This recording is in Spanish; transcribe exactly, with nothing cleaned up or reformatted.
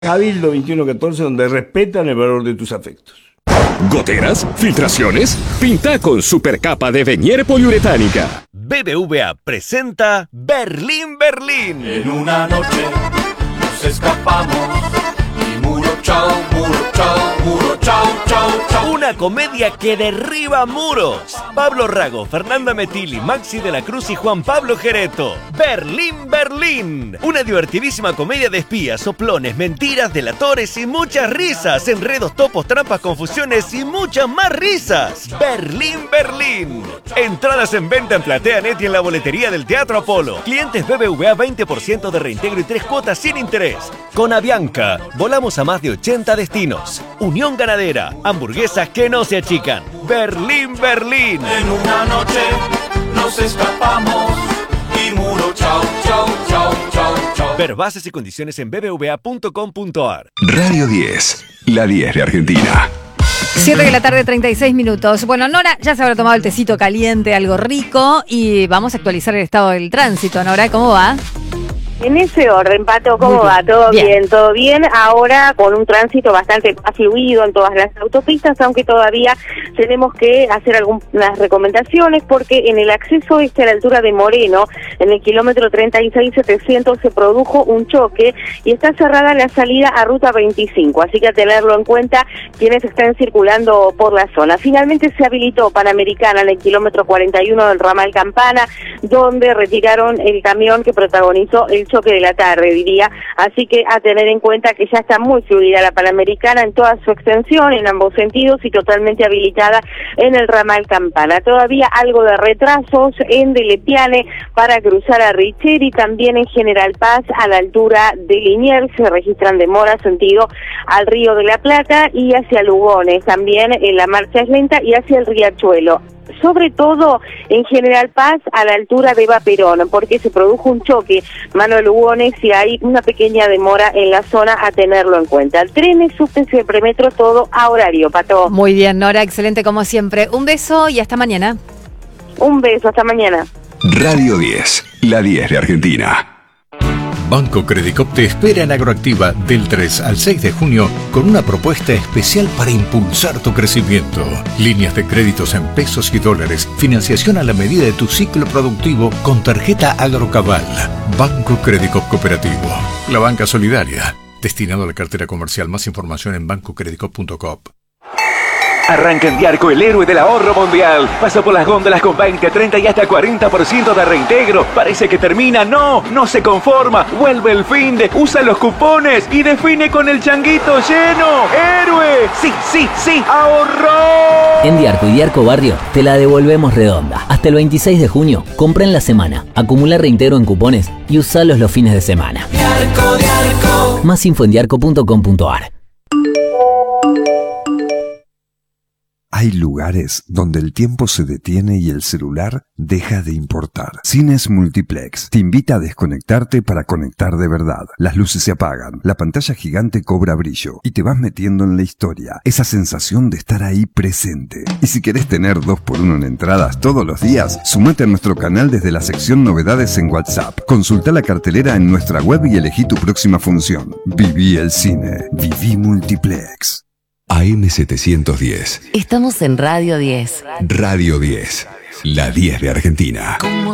Cabildo veintiuno catorce, donde respetan el valor de tus afectos. ¿Goteras? ¿Filtraciones? Pinta con supercapa de Venier poliuretánica. B B V A presenta Berlín, Berlín. En una noche nos escapamos y muro chao, muro chao, muro chao, chao, chao. Una comedia que derriba muros. Pablo Rago, Fernanda Metilli, Maxi de la Cruz y Juan Pablo Gereto. Berlín, Berlín. Una divertidísima comedia de espías, soplones, mentiras, delatores y muchas risas. Enredos, topos, trampas, confusiones y muchas más risas. Berlín, Berlín. Entradas en venta en PlateaNet y en la boletería del Teatro Apolo. Clientes B B V A veinte por ciento de reintegro y tres cuotas sin interés. Con Avianca, volamos a más de ochenta destinos. Unión Ganadera, hamburguesas que no se achican. Berlín, Berlín. En una noche nos escapamos y muro chao, chao, chao, chao, chao. Ver bases y condiciones en b b v a punto com punto a r. Radio diez, la diez de Argentina. siete de la tarde, treinta y seis minutos. Bueno, Nora ya se habrá tomado el tecito caliente, algo rico, y vamos a actualizar el estado del tránsito. Nora, ¿cómo va? En ese orden, Pato, ¿cómo va? ¿Todo bien. bien? ¿Todo bien? Ahora con un tránsito bastante fluido en todas las autopistas, aunque todavía tenemos que hacer algunas recomendaciones porque en el acceso este a la altura de Moreno, en el kilómetro treinta y seis setecientos, se produjo un choque y está cerrada la salida a Ruta veinticinco, así que a tenerlo en cuenta quienes están circulando por la zona. Finalmente se habilitó Panamericana en el kilómetro cuarenta y uno del ramal Campana, donde retiraron el camión que protagonizó el choque de la tarde, diría, así que a tener en cuenta que ya está muy fluida la Panamericana en toda su extensión, en ambos sentidos, y totalmente habilitada en el ramal Campana. Todavía algo de retrasos en Delepiane para cruzar a Richeri, y también en General Paz a la altura de Liniers se registran demoras sentido al Río de la Plata y hacia Lugones, también en la marcha es lenta, y hacia el Riachuelo. Sobre todo en General Paz a la altura de Vaperón, porque se produjo un choque, Manuel Lugones, y hay una pequeña demora en la zona a tenerlo en cuenta. Trenes, subtes y premetro, todo a horario, Pato. Muy bien, Nora, excelente como siempre. Un beso y hasta mañana. Un beso, hasta mañana. Radio diez, la diez de Argentina. Banco Credicop te espera en Agroactiva del tres al seis de junio con una propuesta especial para impulsar tu crecimiento. Líneas de créditos en pesos y dólares, financiación a la medida de tu ciclo productivo con tarjeta Agrocabal. Banco Credicop Cooperativo, la banca solidaria, destinado a la cartera comercial. Más información en banco credicop punto com. Arranca en Diarco, el héroe del ahorro mundial. Pasa por las góndolas con veinte, treinta y hasta cuarenta por ciento de reintegro. Parece que termina. No, no se conforma. Vuelve el finde, usa los cupones y define con el changuito lleno. ¡Héroe! ¡Sí, sí, sí! ¡Ahorró! En Diarco y Diarco Barrio te la devolvemos redonda. Hasta el veintiséis de junio, compra en la semana, acumula reintegro en cupones y usalos los fines de semana. Diarco, Diarco. Más info en diarco punto com punto a r. Hay lugares donde el tiempo se detiene y el celular deja de importar. Cines Multiplex te invita a desconectarte para conectar de verdad. Las luces se apagan, la pantalla gigante cobra brillo y te vas metiendo en la historia. Esa sensación de estar ahí presente. Y si querés tener dos por uno en entradas todos los días, sumate a nuestro canal desde la sección Novedades en WhatsApp. Consulta la cartelera en nuestra web y elegí tu próxima función. Viví el cine. Viví Multiplex. A M setecientos diez. Estamos en Radio diez. Radio diez, la diez de Argentina.